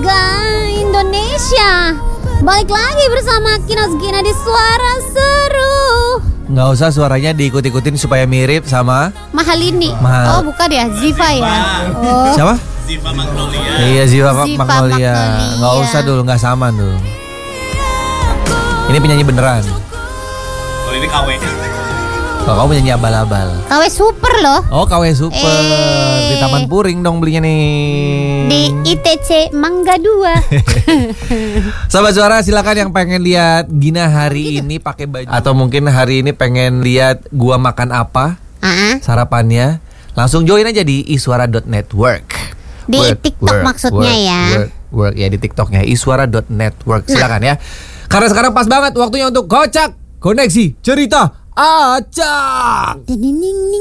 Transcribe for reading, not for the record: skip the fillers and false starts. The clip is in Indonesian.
warga Indonesia. Balik lagi bersama Kinos Gina di Suara Seru. Nggak usah suaranya diikut-ikutin supaya mirip sama Mahalini. Mahal. Oh bukan ya, Ziva ya. Oh. siapa? Ziva Magnolia. Iya, Ziva Ziva Magnolia. Magnolia. Nggak usah dulu, nggak sama dulu. Ini penyanyi beneran. Kalau ini KW. Kalau kamu penyanyi abal-abal. KW Super loh. Oh, KW Super. Di Taman Puring dong belinya nih. Di ITC Mangga 2. Sahabat Suara, silakan yang pengen lihat Gina hari ini pakai baju, atau mungkin hari ini pengen lihat gua makan apa sarapannya, langsung join aja di iswara.network. Di TikTok maksudnya ya. Work ya, di TikToknya iswara.network. Silakan ya. Karena sekarang pas banget waktunya untuk kocak koneksi cerita acak.